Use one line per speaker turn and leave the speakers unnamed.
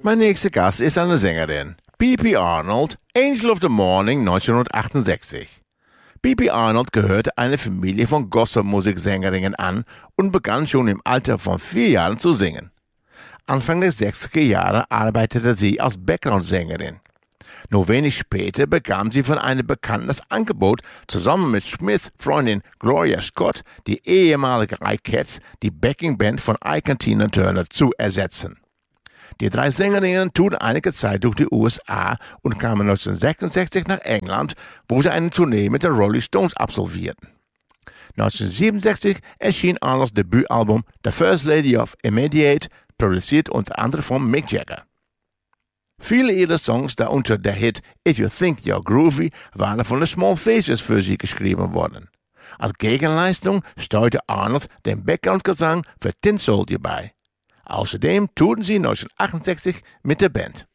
Mein nächster Gast ist eine Sängerin, Phoebe Arnold, Angel of the Morning 1968. Phoebe Arnold gehörte einer Familie von Gospelmusiksängerinnen an und begann schon im Alter von 4 Jahren zu singen. Anfang der 60er Jahre arbeitete sie als Background-Sängerin. Nur wenig später bekam sie von einem Bekannten das Angebot, zusammen mit Smiths Freundin Gloria Scott die ehemalige Ikettes, die Backingband von Ike und Tina Turner, zu ersetzen. Die 3 Sängerinnen tourten einige Zeit durch die USA und kamen 1966 nach England, wo sie eine Tournee mit den Rolling Stones absolvierten. 1967 erschien Arnolds Debütalbum The First Lady of Immediate, produziert unter anderem von Mick Jagger. Viele ihrer Songs, darunter der Hit If You Think You're Groovy, waren von den Small Faces für sie geschrieben worden. Als Gegenleistung steuerte Arnold den Background-Gesang für Tin Soldier bei. Außerdem tourten sie 1968 mit der Band.